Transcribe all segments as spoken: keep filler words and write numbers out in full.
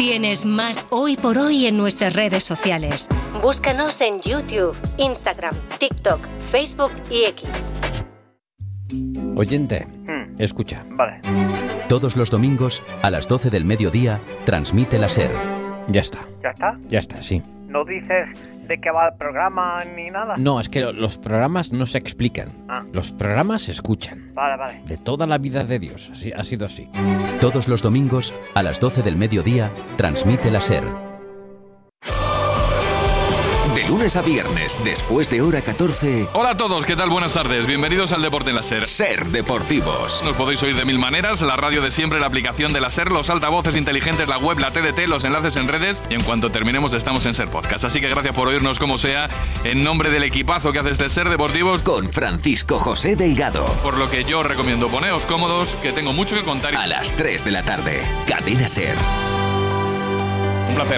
Tienes más Hoy por Hoy en nuestras redes sociales. Búscanos en YouTube, Instagram, TikTok, Facebook y X. Oyente, Hmm. escucha. Vale. Todos los domingos, a las doce del mediodía, transmite la SER. Ya está, ¿Ya está? ya está, sí. ¿No dices de qué va el programa ni nada? No, es que lo- los programas no se explican. Ah. Los programas se escuchan. Vale, vale. De toda la vida de Dios, así, ha sido así. Todos los domingos, a las doce del mediodía, transmite la SER. De lunes a viernes, después de hora catorce, Hola a todos, ¿qué tal? Buenas tardes. Bienvenidos al Deporte en la SER. Ser Deportivos. Nos podéis oír de mil maneras, la radio de siempre, la aplicación de la SER, los altavoces inteligentes, la web, la T D T, los enlaces en redes y en cuanto terminemos estamos en SER Podcast. Así que gracias por oírnos como sea, en nombre del equipazo que hace este Ser Deportivos, Con Francisco José Delgado. por lo que yo os recomiendo poneos cómodos, que tengo mucho que contar y A las tres de la tarde, Cadena Ser. un placer.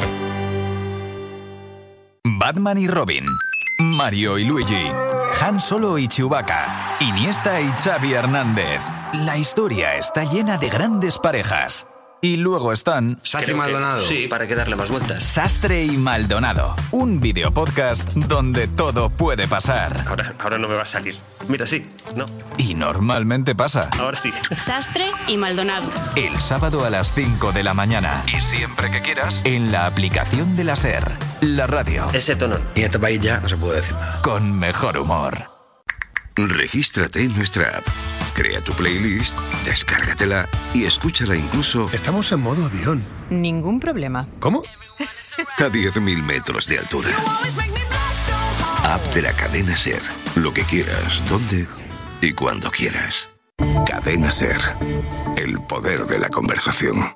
Batman y Robin, Mario y Luigi, Han Solo y Chewbacca, Iniesta y Xavi Hernández. La historia está llena de grandes parejas. Y luego están Sastre y Maldonado. Sí, para que darle más vueltas. Sastre y Maldonado, un videopodcast donde todo puede pasar. Ahora, ahora no me va a salir. Mira, sí, no, Y normalmente pasa. ahora sí. Sastre y Maldonado. El sábado a las cinco de la mañana. Y siempre que quieras, en la aplicación de la SER, la radio, Ese tono. Y en este país ya no se puede decir nada. con mejor humor. Regístrate en nuestra app. Crea tu playlist, descárgatela y escúchala incluso Estamos en modo avión. Ningún problema. ¿Cómo? a diez mil metros de altura. App de la cadena SER. Lo que quieras, donde y cuando quieras. Cadena SER. El poder de la conversación.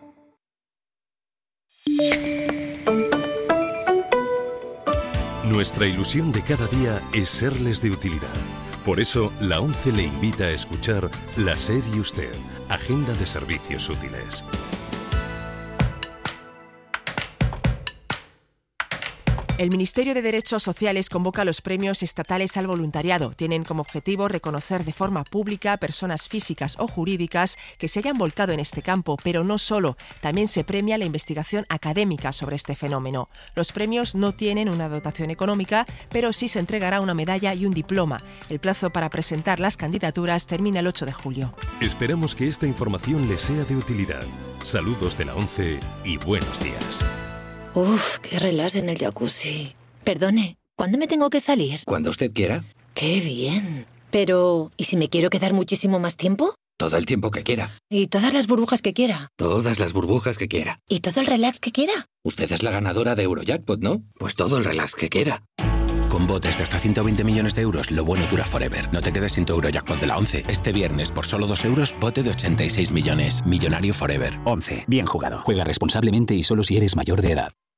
Nuestra ilusión de cada día es serles de utilidad. Por eso, la ONCE le invita a escuchar La SER y Usted, Agenda de Servicios Útiles. El Ministerio de Derechos Sociales convoca los premios estatales al voluntariado. Tienen como objetivo reconocer de forma pública a personas físicas o jurídicas que se hayan volcado en este campo, pero no solo. También se premia la investigación académica sobre este fenómeno. Los premios no tienen una dotación económica, pero sí se entregará una medalla y un diploma. El plazo para presentar las candidaturas termina el ocho de julio. Esperamos que esta información les sea de utilidad. Saludos de la ONCE y buenos días. Uf, qué relax en el jacuzzi. Perdone, ¿cuándo me tengo que salir? Cuando usted quiera, ¡Qué bien! Pero, ¿y si me quiero quedar muchísimo más tiempo? todo el tiempo que quiera. ¿Y todas las burbujas que quiera? Todas las burbujas que quiera. ¿Y todo el relax que quiera? Usted es la ganadora de Eurojackpot, ¿no? Pues todo el relax que quiera. Con botes de hasta ciento veinte millones de euros, lo bueno dura forever. No te quedes sin tu Eurojackpot de la ONCE. Este viernes, por solo dos euros, bote de ochenta y seis millones. Millonario forever. ONCE. Bien jugado. Juega responsablemente y solo si eres mayor de edad.